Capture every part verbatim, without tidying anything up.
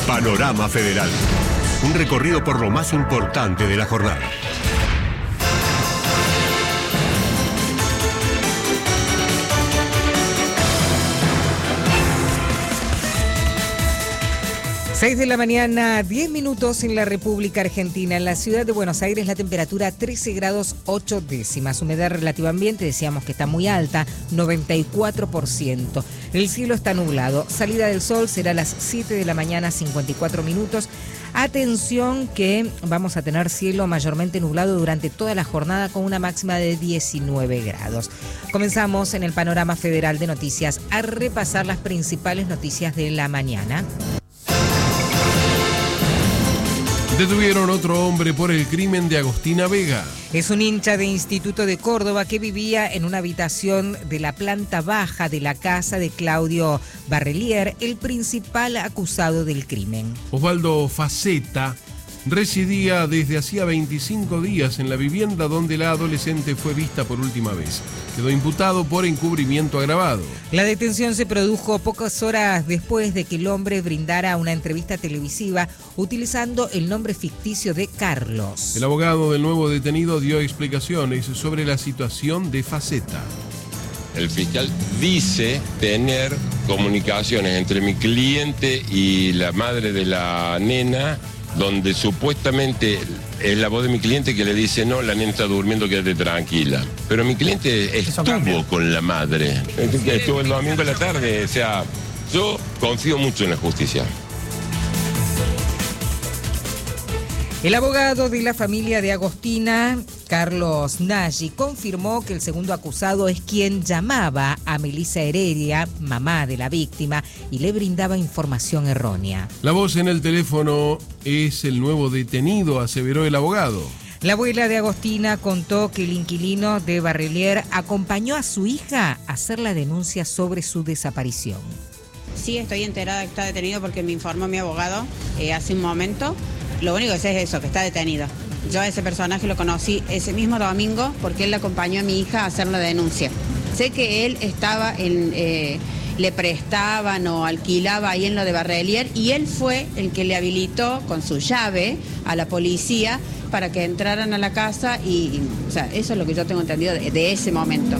Panorama Federal. Un recorrido por lo más importante de la jornada. seis de la mañana, diez minutos en la República Argentina. En la ciudad de Buenos Aires la temperatura trece grados ocho décimas. Humedad relativa ambiente, decíamos que está muy alta, noventa y cuatro por ciento. El cielo está nublado. Salida del sol será a las siete de la mañana, cincuenta y cuatro minutos. Atención que vamos a tener cielo mayormente nublado durante toda la jornada con una máxima de diecinueve grados. Comenzamos en el Panorama Federal de Noticias a repasar las principales noticias de la mañana. Detuvieron otro hombre por el crimen de Agostina Vega. Es un hincha de Instituto de Córdoba que vivía en una habitación de la planta baja de la casa de Claudio Barrelier, el principal acusado del crimen. Osvaldo Faceta residía desde hacía veinticinco días en la vivienda donde la adolescente fue vista por última vez. Quedó imputado por encubrimiento agravado. La detención se produjo pocas horas después de que el hombre brindara una entrevista televisiva utilizando el nombre ficticio de Carlos. El abogado del nuevo detenido dio explicaciones sobre la situación de Faceta. El fiscal dice tener comunicaciones entre mi cliente y la madre de la nena, donde supuestamente es la voz de mi cliente que le dice: no, la nena está durmiendo, quédate tranquila. Pero mi cliente estuvo con la madre, estuvo el domingo en la tarde. O sea, yo confío mucho en la justicia. El abogado de la familia de Agostina, Carlos Nagy, confirmó que el segundo acusado es quien llamaba a Melissa Heredia, mamá de la víctima, y le brindaba información errónea. La voz en el teléfono es el nuevo detenido, aseveró el abogado. La abuela de Agostina contó que el inquilino de Barrelier acompañó a su hija a hacer la denuncia sobre su desaparición. Sí, estoy enterada de que está detenido porque me informó mi abogado eh, hace un momento. Lo único que sé es eso, que está detenido. Yo a ese personaje lo conocí ese mismo domingo porque él le acompañó a mi hija a hacer la denuncia. Sé que él estaba en, eh, le prestaban o alquilaba ahí en lo de Barrelier y él fue el que le habilitó con su llave a la policía para que entraran a la casa y, y o sea, eso es lo que yo tengo entendido de, de ese momento.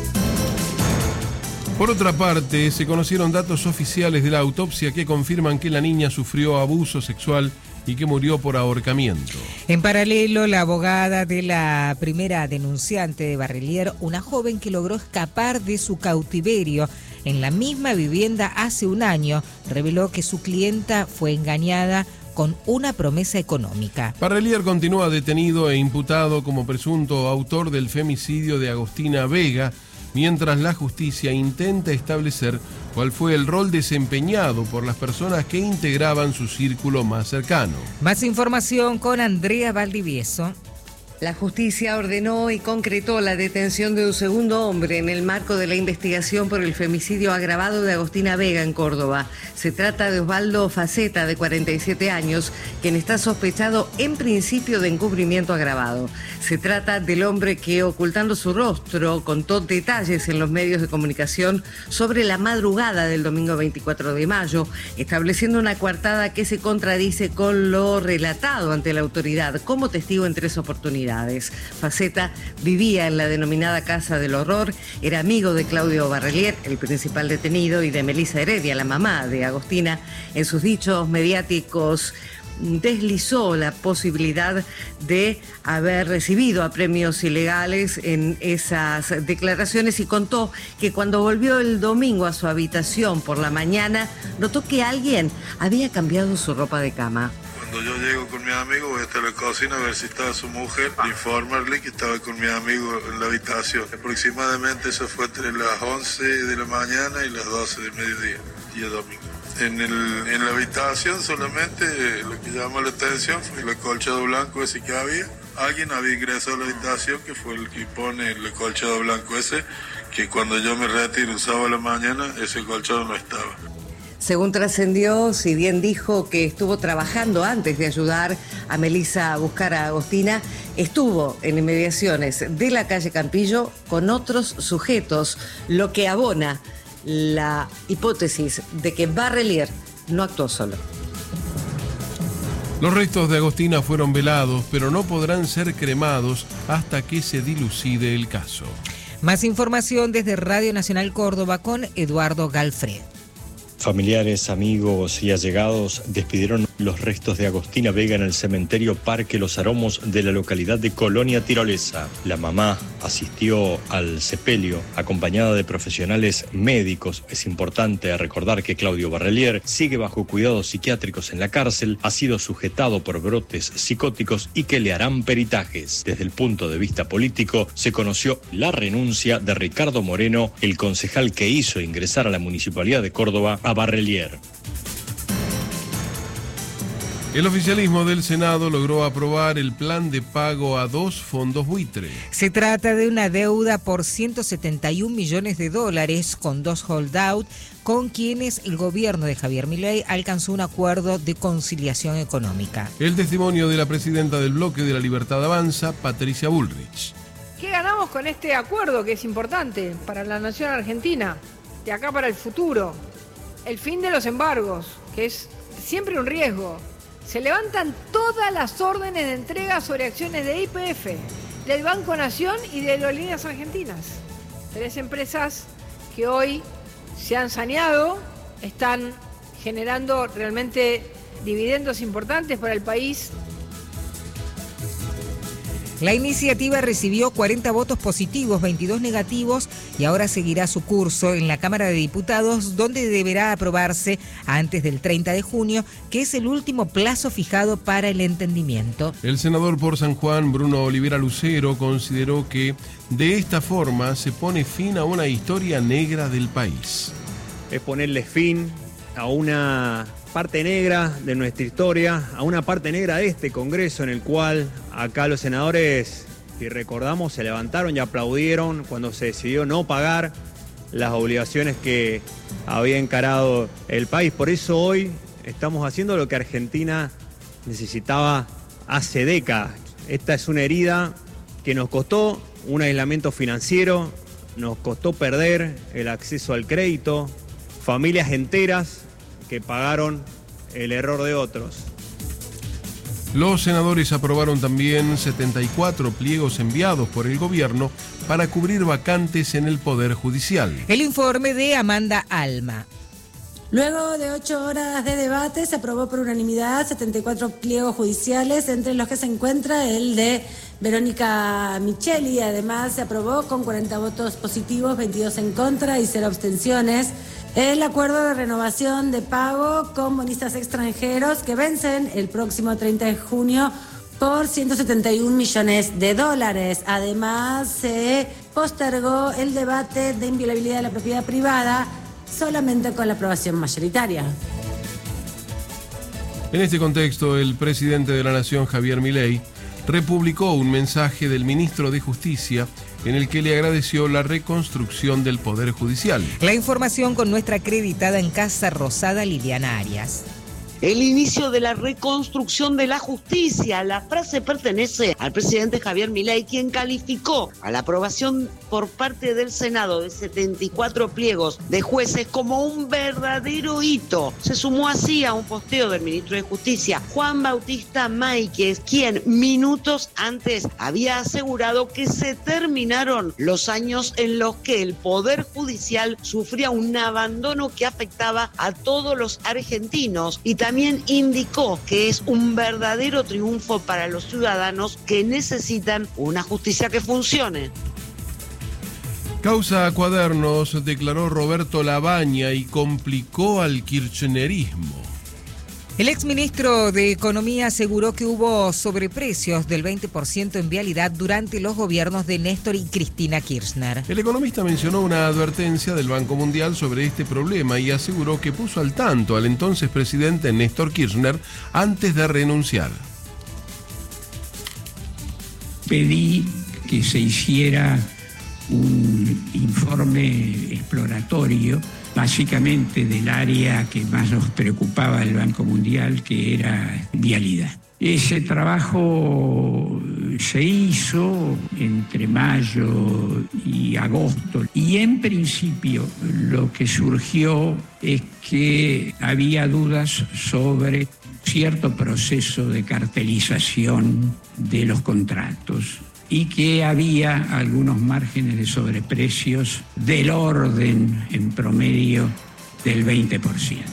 Por otra parte, se conocieron datos oficiales de la autopsia que confirman que la niña sufrió abuso sexual y que murió por ahorcamiento. En paralelo, la abogada de la primera denunciante de Barrelier, una joven que logró escapar de su cautiverio en la misma vivienda hace un año, reveló que su clienta fue engañada con una promesa económica. Barrelier continúa detenido e imputado como presunto autor del femicidio de Agostina Vega, mientras la justicia intenta establecer cuál fue el rol desempeñado por las personas que integraban su círculo más cercano. Más información con Andrea Valdivieso. La justicia ordenó y concretó la detención de un segundo hombre en el marco de la investigación por el femicidio agravado de Agostina Vega en Córdoba. Se trata de Osvaldo Faceta, de cuarenta y siete años, quien está sospechado en principio de encubrimiento agravado. Se trata del hombre que, ocultando su rostro, contó detalles en los medios de comunicación sobre la madrugada del domingo veinticuatro de mayo, estableciendo una coartada que se contradice con lo relatado ante la autoridad como testigo en tres oportunidades. Faceta vivía en la denominada Casa del Horror, era amigo de Claudio Barrelier, el principal detenido, y de Melissa Heredia, la mamá de Agostina. En sus dichos mediáticos deslizó la posibilidad de haber recibido apremios ilegales en esas declaraciones y contó que cuando volvió el domingo a su habitación por la mañana, notó que alguien había cambiado su ropa de cama. Cuando yo llego con mi amigo, voy hasta la cocina a ver si estaba su mujer, informarle que estaba con mi amigo en la habitación. Aproximadamente eso fue entre las once de la mañana y las doce del mediodía, día domingo. En, el, en la habitación solamente lo que llamó la atención fue el acolchado blanco ese que había. Alguien había ingresado a la habitación que fue el que pone el acolchado blanco ese, que cuando yo me retiro sábado a la mañana, ese acolchado no estaba. Según trascendió, si bien dijo que estuvo trabajando antes de ayudar a Melissa a buscar a Agostina, estuvo en inmediaciones de la calle Campillo con otros sujetos, lo que abona la hipótesis de que Barrelier no actuó solo. Los restos de Agostina fueron velados, pero no podrán ser cremados hasta que se dilucide el caso. Más información desde Radio Nacional Córdoba con Eduardo Galfred. Familiares, amigos y allegados despidieron los restos de Agostina Vega en el cementerio Parque Los Aromos de la localidad de Colonia Tirolesa. La mamá asistió al sepelio acompañada de profesionales médicos. Es importante recordar que Claudio Barrelier sigue bajo cuidados psiquiátricos en la cárcel, ha sido sujetado por brotes psicóticos y que le harán peritajes. Desde el punto de vista político, se conoció la renuncia de Ricardo Moreno, el concejal que hizo ingresar a la Municipalidad de Córdoba a Barrelier. El oficialismo del Senado logró aprobar el plan de pago a dos fondos buitre. Se trata de una deuda por ciento setenta y un millones de dólares con dos holdout con quienes el gobierno de Javier Milei alcanzó un acuerdo de conciliación económica. El testimonio de la presidenta del Bloque de la Libertad Avanza, Patricia Bullrich. ¿Qué ganamos con este acuerdo que es importante para la nación argentina, de acá para el futuro? El fin de los embargos, que es siempre un riesgo. Se levantan todas las órdenes de entrega sobre acciones de Y P F, del Banco Nación y de Aerolíneas Argentinas. Tres empresas que hoy se han saneado, están generando realmente dividendos importantes para el país. La iniciativa recibió cuarenta votos positivos, veintidós negativos y ahora seguirá su curso en la Cámara de Diputados, donde deberá aprobarse antes del treinta de junio, que es el último plazo fijado para el entendimiento. El senador por San Juan, Bruno Olivera Lucero, consideró que de esta forma se pone fin a una historia negra del país. Es ponerle fin a una parte negra de nuestra historia, a una parte negra de este Congreso en el cual acá los senadores, si recordamos, se levantaron y aplaudieron cuando se decidió no pagar las obligaciones que había encarado el país. Por eso hoy estamos haciendo lo que Argentina necesitaba hace décadas. Esta es una herida que nos costó un aislamiento financiero, nos costó perder el acceso al crédito, familias enteras que pagaron el error de otros. Los senadores aprobaron también setenta y cuatro pliegos enviados por el gobierno para cubrir vacantes en el Poder Judicial. El informe de Amanda Alma. Luego de ocho horas de debate, se aprobó por unanimidad setenta y cuatro pliegos judiciales, entre los que se encuentra el de Verónica Micheli. Además, se aprobó con cuarenta votos positivos, veintidós en contra y cero abstenciones. El acuerdo de renovación de pago con bonistas extranjeros que vencen el próximo treinta de junio por ciento setenta y un millones de dólares. Además, se postergó el debate de inviolabilidad de la propiedad privada solamente con la aprobación mayoritaria. En este contexto, el presidente de la Nación, Javier Milei, republicó un mensaje del ministro de Justicia en el que le agradeció la reconstrucción del Poder Judicial. La información con nuestra acreditada en Casa Rosada, Liliana Arias. El inicio de la reconstrucción de la justicia. La frase pertenece al presidente Javier Milei, quien calificó a la aprobación por parte del Senado de setenta y cuatro pliegos de jueces como un verdadero hito. Se sumó así a un posteo del ministro de Justicia, Juan Bautista Máiquez, quien minutos antes había asegurado que se terminaron los años en los que el Poder Judicial sufría un abandono que afectaba a todos los argentinos, y también También indicó que es un verdadero triunfo para los ciudadanos que necesitan una justicia que funcione. Causa Cuadernos, declaró Roberto Labaña, y complicó al kirchnerismo. El exministro de Economía aseguró que hubo sobreprecios del veinte por ciento en vialidad durante los gobiernos de Néstor y Cristina Kirchner. El economista mencionó una advertencia del Banco Mundial sobre este problema y aseguró que puso al tanto al entonces presidente Néstor Kirchner antes de renunciar. Pedí que se hiciera un informe exploratorio, básicamente del área que más nos preocupaba del Banco Mundial, que era vialidad. Ese trabajo se hizo entre mayo y agosto, y en principio lo que surgió es que había dudas sobre cierto proceso de cartelización de los contratos y que había algunos márgenes de sobreprecios del orden, en promedio, del veinte por ciento.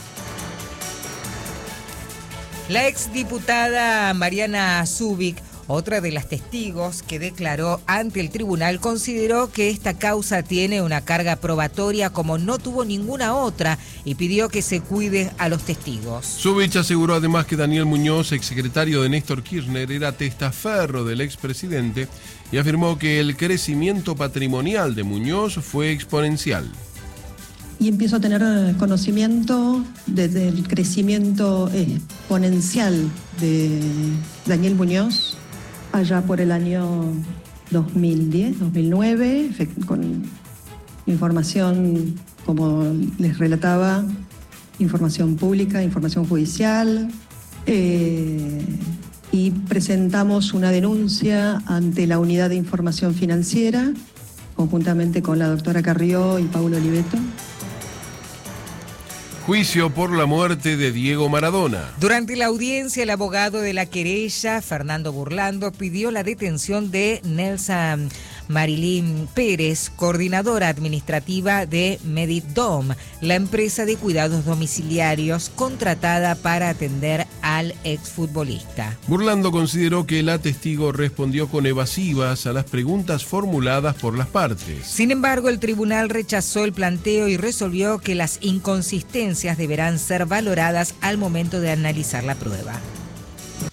La exdiputada Mariana Zubik, otra de las testigos que declaró ante el tribunal, consideró que esta causa tiene una carga probatoria como no tuvo ninguna otra y pidió que se cuide a los testigos. Zubik aseguró además que Daniel Muñoz, exsecretario de Néstor Kirchner, era testaferro del expresidente y afirmó que el crecimiento patrimonial de Muñoz fue exponencial. Y empiezo a tener conocimiento desde el crecimiento exponencial de Daniel Muñoz, allá por el año dos mil diez, dos mil nueve, con información, como les relataba, información pública, información judicial, eh, y presentamos una denuncia ante la Unidad de Información Financiera, conjuntamente con la doctora Carrió y Paulo Oliveto. Juicio por la muerte de Diego Maradona. Durante la audiencia, el abogado de la querella, Fernando Burlando, pidió la detención de Nelsa Marilyn Pérez, coordinadora administrativa de Medidom, la empresa de cuidados domiciliarios contratada para atender al exfutbolista. Burlando consideró que la testigo respondió con evasivas a las preguntas formuladas por las partes. Sin embargo, el tribunal rechazó el planteo y resolvió que las inconsistencias deberán ser valoradas al momento de analizar la prueba.